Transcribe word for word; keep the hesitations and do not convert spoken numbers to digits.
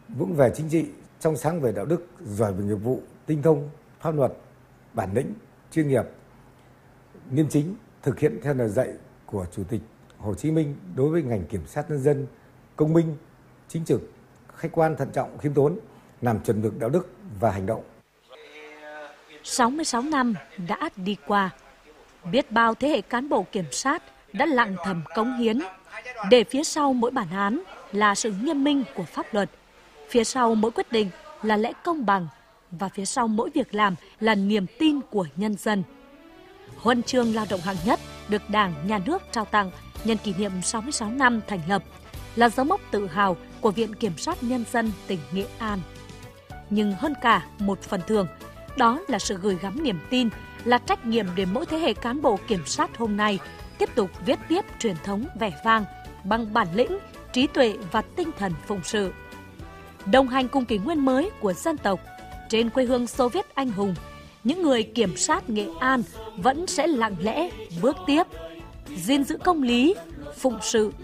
vững về chính trị, trong sáng về đạo đức, giỏi về nghiệp vụ, tinh thông pháp luật, bản lĩnh, chuyên nghiệp, nghiêm chính, thực hiện theo lời dạy của Chủ tịch Hồ Chí Minh đối với ngành kiểm sát nhân dân, công minh, chính trực, khách quan, thận trọng, khiêm tốn, làm chuẩn mực đạo đức và hành động. sáu mươi sáu năm đã đi qua, biết bao thế hệ cán bộ kiểm sát đã lặng thầm cống hiến, để phía sau mỗi bản án là sự nghiêm minh của pháp luật, phía sau mỗi quyết định là lẽ công bằng, và phía sau mỗi việc làm là niềm tin của nhân dân. Huân chương lao động hạng nhất được Đảng, Nhà nước trao tặng nhân kỷ niệm sáu mươi sáu năm thành lập là dấu mốc tự hào của Viện Kiểm sát Nhân dân tỉnh Nghệ An. Nhưng hơn cả một phần thưởng, đó là sự gửi gắm niềm tin, là trách nhiệm để mỗi thế hệ cán bộ kiểm sát hôm nay tiếp tục viết tiếp truyền thống vẻ vang bằng bản lĩnh, trí tuệ và tinh thần phụng sự. Đồng hành cùng kỷ nguyên mới của dân tộc, trên quê hương Xô Viết anh hùng, những người kiểm sát Nghệ An vẫn sẽ lặng lẽ bước tiếp, gìn giữ công lý, phụng sự